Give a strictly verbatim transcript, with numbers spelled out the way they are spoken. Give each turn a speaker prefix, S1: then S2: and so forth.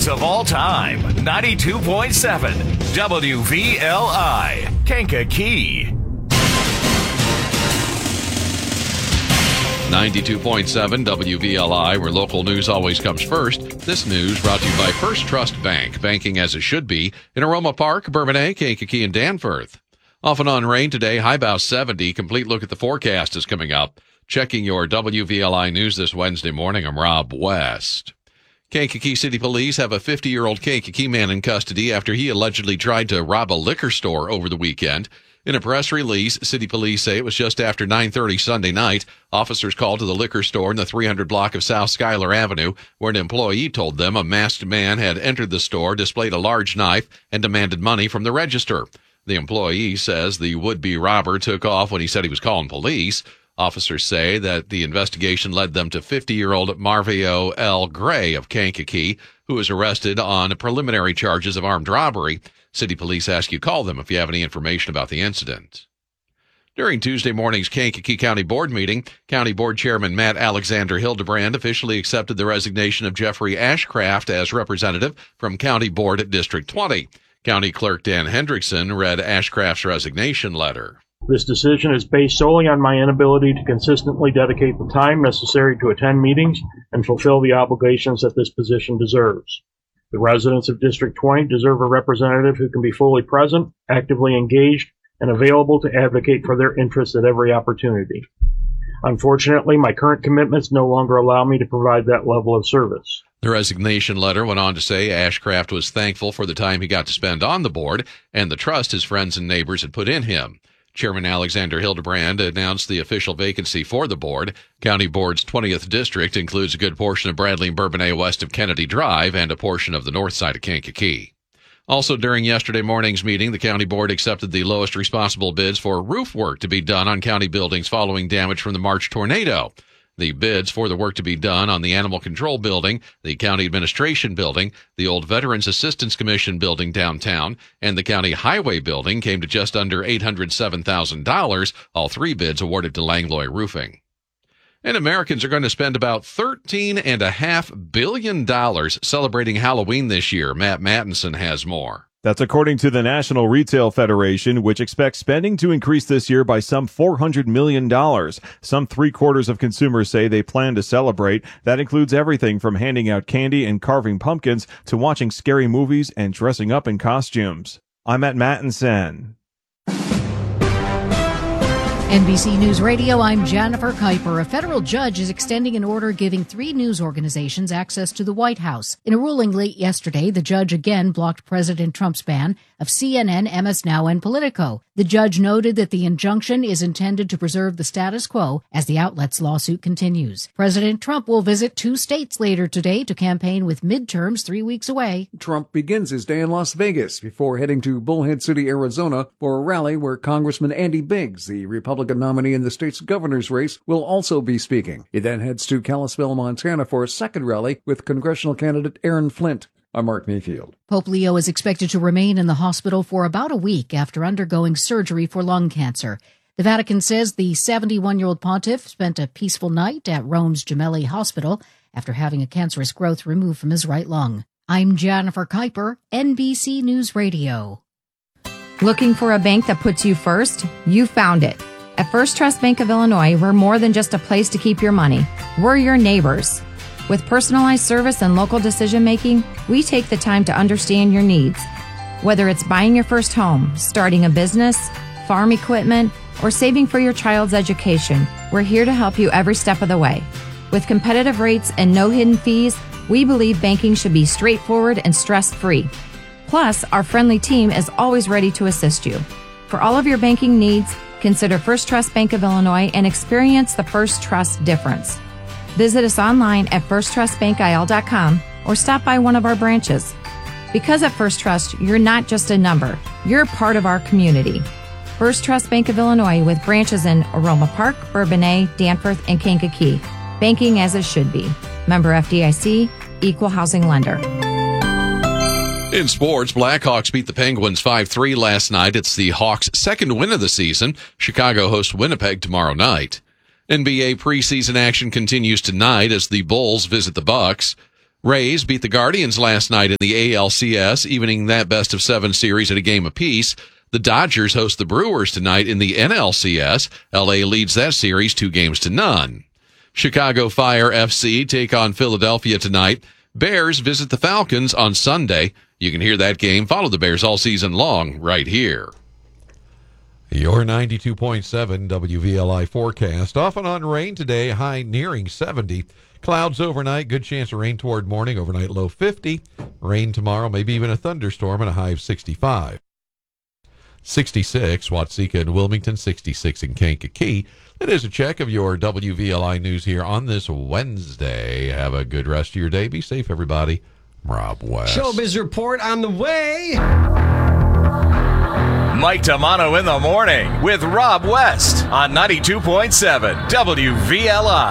S1: hits of all time. ninety-two point seven W V L I, Kankakee.
S2: ninety-two point seven W V L I, where local news always comes first. This news brought to you by First Trust Bank, banking as it should be, in Aroma Park, Bourbonnais, Kankakee, and Danforth. Off and on rain today, high about seventy. Complete look at the forecast is coming up. Checking your W V L I news this Wednesday morning, I'm Rob West. Kankakee City Police have a fifty-year-old Kankakee man in custody after he allegedly tried to rob a liquor store over the weekend. In a press release, City Police say it was just after nine thirty Sunday night. Officers called to the liquor store in the three hundred block of South Schuyler Avenue, where an employee told them a masked man had entered the store, displayed a large knife, and demanded money from the register. The employee says the would-be robber took off when he said he was calling police. Officers say that the investigation led them to fifty-year-old Marvio L. Gray of Kankakee, who was arrested on preliminary charges of armed robbery. City Police ask you call them if you have any information about the incident. During Tuesday morning's Kankakee County Board meeting, County Board Chairman Matt Alexander Hildebrand officially accepted the resignation of Jeffrey Ashcraft as representative from County Board District twenty. County Clerk Dan Hendrickson read Ashcraft's resignation letter.
S3: This decision is based solely on my inability to consistently dedicate the time necessary to attend meetings and fulfill the obligations that this position deserves. The residents of District twenty deserve a representative who can be fully present, actively engaged, and available to advocate for their interests at every opportunity. Unfortunately, my current commitments no longer allow me to provide that level of service.
S2: The resignation letter went on to say Ashcraft was thankful for the time he got to spend on the board and the trust his friends and neighbors had put in him. Chairman Alexander Hildebrand announced the official vacancy for the board. County Board's twentieth district includes a good portion of Bradley and Bourbonnais west of Kennedy Drive and a portion of the north side of Kankakee. Also during yesterday morning's meeting, the county board accepted the lowest responsible bids for roof work to be done on county buildings following damage from the March tornado. The bids for the work to be done on the Animal Control Building, the County Administration Building, the old Veterans Assistance Commission Building downtown, and the County Highway Building came to just under eight hundred seven thousand dollars, all three bids awarded to Langlois Roofing. And Americans are going to spend about thirteen point five billion dollars celebrating Halloween this year. Matt Mattinson has more.
S4: That's according to the National Retail Federation, which expects spending to increase this year by some four hundred million dollars. Some three-quarters of consumers say they plan to celebrate. That includes everything from handing out candy and carving pumpkins to watching scary movies and dressing up in costumes. I'm Matt Mattinson.
S5: N B C News Radio, I'm Jennifer Kuiper. A federal judge is extending an order giving three news organizations access to the White House. In a ruling late yesterday, the judge again blocked President Trump's ban of C N N, M S Now, and Politico. The judge noted that the injunction is intended to preserve the status quo as the outlet's lawsuit continues. President Trump will visit two states later today to campaign with midterms three weeks away.
S6: Trump begins his day in Las Vegas before heading to Bullhead City, Arizona for a rally where Congressman Andy Biggs, the Republican Republican nominee in the state's governor's race, will also be speaking. He then heads to Kalispell, Montana for a second rally with congressional candidate Aaron Flint. I'm Mark Mayfield.
S5: Pope Leo is expected to remain in the hospital for about a week after undergoing surgery for lung cancer. The Vatican says the seventy-one-year-old pontiff spent a peaceful night at Rome's Gemelli Hospital after having a cancerous growth removed from his right lung. I'm Jennifer Kuiper, N B C News Radio.
S7: Looking for a bank that puts you first? You found it. At First Trust Bank of Illinois, we're more than just a place to keep your money. We're your neighbors. With personalized service and local decision-making, we take the time to understand your needs. Whether it's buying your first home, starting a business, farm equipment, or saving for your child's education, we're here to help you every step of the way. With competitive rates and no hidden fees, we believe banking should be straightforward and stress-free. Plus, our friendly team is always ready to assist you. For all of your banking needs, consider First Trust Bank of Illinois and experience the First Trust difference. Visit us online at first trust bank I L dot com or stop by one of our branches. Because at First Trust, you're not just a number, you're part of our community. First Trust Bank of Illinois with branches in Aroma Park, Bourbonnais, Danforth, and Kankakee. Banking as it should be. Member F D I C, Equal Housing Lender.
S2: In sports, Blackhawks beat the Penguins five three last night. It's the Hawks' second win of the season. Chicago hosts Winnipeg tomorrow night. N B A preseason action continues tonight as the Bulls visit the Bucks. Rays beat the Guardians last night in the A L C S, evening that best of seven series at a game apiece. The Dodgers host the Brewers tonight in the N L C S. L A leads that series two games to none. Chicago Fire F C take on Philadelphia tonight. Bears visit the Falcons on Sunday. You can hear that game. Follow the Bears all season long right here.
S8: Your ninety-two point seven W V L I forecast. Off and on rain today, high nearing seventy. Clouds overnight, good chance of rain toward morning, overnight low fifty. Rain tomorrow, maybe even a thunderstorm, and a high of sixty-five. sixty-six, Watseka and Wilmington, sixty-six in Kankakee. That is a check of your W V L I news here on this Wednesday. Have a good rest of your day. Be safe, everybody. I'm Rob West.
S9: Showbiz Report on the way.
S1: Mike Tamano in the morning with Rob West on ninety-two point seven W V L I.